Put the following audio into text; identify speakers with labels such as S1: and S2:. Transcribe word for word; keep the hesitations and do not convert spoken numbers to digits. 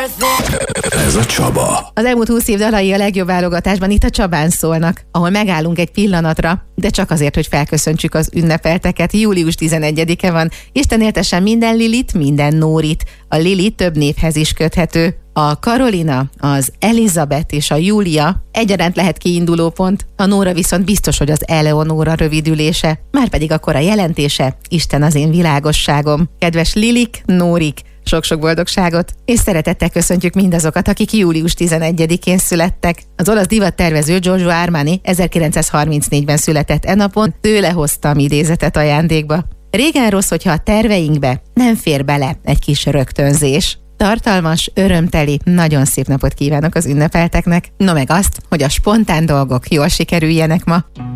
S1: Ez a Csaba.
S2: Az elmúlt húsz év dalai a legjobb válogatásban itt a Csabán szólnak, ahol megállunk egy pillanatra, de csak azért, hogy felköszöntsük az ünnepelteket. július tizenegyedike van. Isten éltessen minden Lilit, minden Nórit. A Lili több névhez is köthető. A Karolina, az Elizabeth és a Júlia egyaránt lehet kiinduló pont, a Nóra viszont biztos, hogy az Eleonóra rövidülése, márpedig akkor a jelentése Isten az én világosságom. Kedves Lilik, Nórik, sok-sok boldogságot, és szeretettel köszöntjük mindazokat, akik július tizenegyedikén születtek. Az olasz divattervező Giorgio Armani ezerkilencszázharmincnégyben született e napon, tőle hoztam idézetet ajándékba. Régen rossz, hogyha a terveinkbe nem fér bele egy kis rögtönzés. Tartalmas, örömteli, nagyon szép napot kívánok az ünnepelteknek, no meg azt, hogy a spontán dolgok jól sikerüljenek ma.